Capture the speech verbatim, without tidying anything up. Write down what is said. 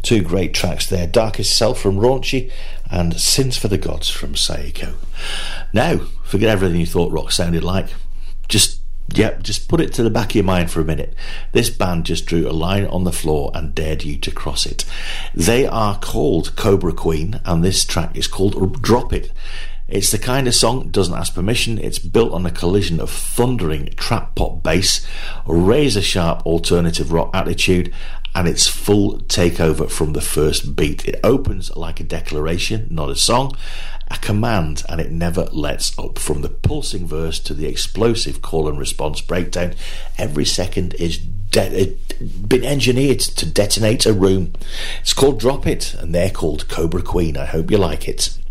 Two great tracks there, Darkest Self from Raunchy and Sins for the Gods from Saiko. Now, forget everything you thought rock sounded like. Just, yep, just put it to the back of your mind for a minute. This band just drew a line on the floor and dared you to cross it. They are called Cobra Queen, and this track is called Drop It. It's the kind of song that doesn't ask permission. It's built on a collision of thundering trap pop bass, razor sharp alternative rock attitude, and its full takeover from the first beat. It opens like a declaration, not a song, a command, and it never lets up. From the pulsing verse to the explosive call and response breakdown, every second is de- been engineered to detonate a room. It's called Drop It, and they're called Cobra Queen. I hope you like it.